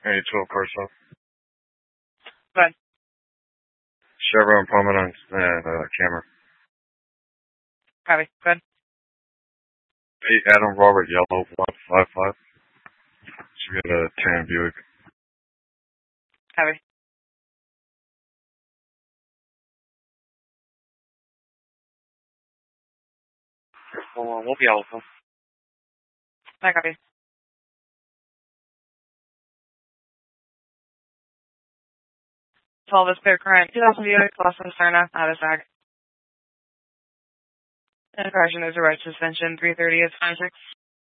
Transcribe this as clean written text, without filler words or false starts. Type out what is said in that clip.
Hey, 12 person. Good. Chevron prominence and camera. Copy. Good. Hey, Adam Robert Yellow 155. Should get a tan Buick. Copy. We'll be Alpha. I copy. 12 is clear current. 2000 Buick, Lawson Serna, out of SAG. And correction, there's a right suspension. 330 is 56.